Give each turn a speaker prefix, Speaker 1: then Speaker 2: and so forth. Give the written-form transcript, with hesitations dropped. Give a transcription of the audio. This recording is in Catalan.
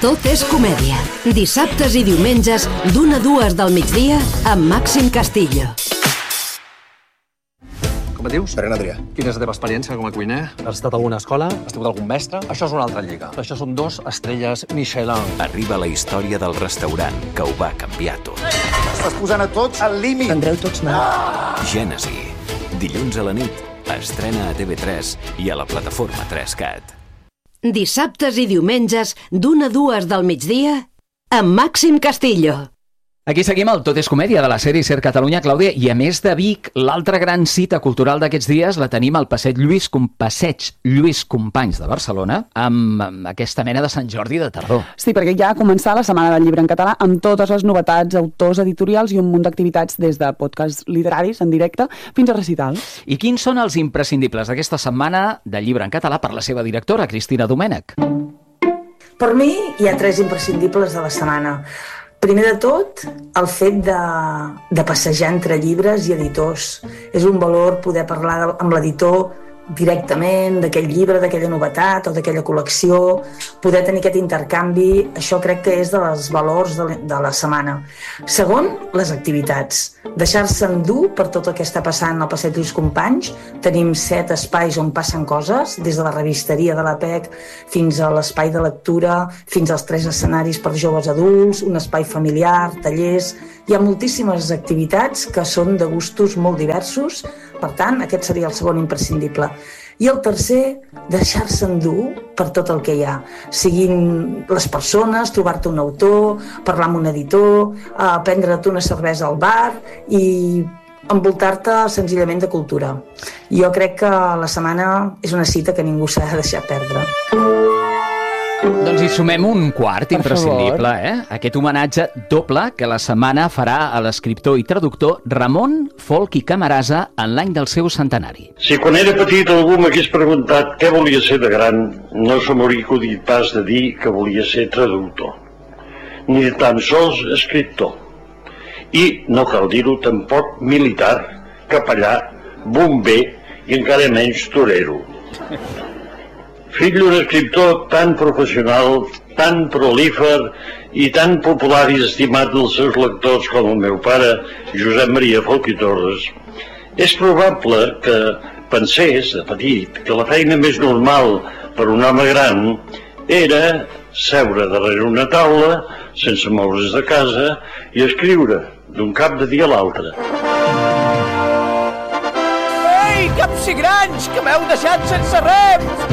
Speaker 1: Tot és comèdia. Dissabtes i diumenges, d'1 a 2 del migdia, amb Màxim Castillo.
Speaker 2: Com et dius?
Speaker 3: Pere Adrià.
Speaker 2: Quina és la teva experiència com a cuiner?
Speaker 4: Has estat a alguna escola?
Speaker 2: Has tingut algun mestre? Això és una altra lliga. Això són 2 estrelles Michelin.
Speaker 5: Arriba la història del restaurant que ho va canviar tot.
Speaker 3: Estàs posant a tots al límit.
Speaker 6: Andreu tots anar.
Speaker 5: Gènesi. Dilluns a la nit. Estrena a TV3 i a la plataforma 3Cat.
Speaker 1: Dissabtes i diumenges, d'1 a 2 del migdia, amb Màxim Castillo.
Speaker 7: Aquí seguim el Tot és comèdia de la sèrie Ser Catalunya, Clàudia, i a més de Vic, l'altra gran cita cultural d'aquests dies la tenim al Passeig Lluís Companys de Barcelona, amb aquesta mena de Sant Jordi de tardor.
Speaker 6: Sí, perquè ja ha començat la Setmana del Llibre en Català amb totes les novetats, autors editorials i un munt d'activitats des de podcasts literaris en directe fins a recitals.
Speaker 7: I quins són els imprescindibles d'aquesta setmana del Llibre en Català per la seva directora, Cristina Domènech?
Speaker 8: Per mi hi ha 3 imprescindibles de la setmana. Primer de tot, el fet de passejar entre llibres i editors. És un valor poder parlar amb l'editor directament d'aquell llibre, d'aquella novetat o d'aquella col·lecció, poder tenir aquest intercanvi, això crec que és dels valors de la setmana. Segon, les activitats. Deixar-se endur per tot el que està passant al Passeig Lluís Companys. Tenim 7 espais on passen coses, des de la revisteria de la PEC fins a l'espai de lectura, fins als 3 escenaris per joves adults, un espai familiar, tallers. Hi ha moltíssimes activitats que són de gustos molt diversos. Per tant, aquest seria el segon imprescindible. I el tercer, deixar-se endur per tot el que hi ha. Siguin les persones, trobar-te un autor, parlar amb un editor, prendre't una cervesa al bar i envoltar-te senzillament de cultura. Jo crec que la setmana és una cita que ningú s'ha de deixar perdre.
Speaker 7: Doncs hi sumem un quart imprescindible, Aquest homenatge doble que la setmana farà a l'escriptor i traductor Ramon Folch i Camarasa en l'any del seu centenari.
Speaker 9: Si quan era petit algú m'hagués preguntat què volia ser de gran, no se m'hauria acudit pas de dir que volia ser traductor, ni tan sols escriptor. I, no cal dir-ho tampoc, militar, capellà, bomber i encara menys torero. Fill d'un escriptor tan professional, tan prolífer i tan popular i estimat dels seus lectors com el meu pare, Josep Maria Folch i Torres, és probable que pensés, de petit, que la feina més normal per un home gran era seure darrere una taula, sense moure's de casa, i escriure d'un cap de dia a l'altre.
Speaker 10: Ei, capsigranys, que m'heu deixat sense rems!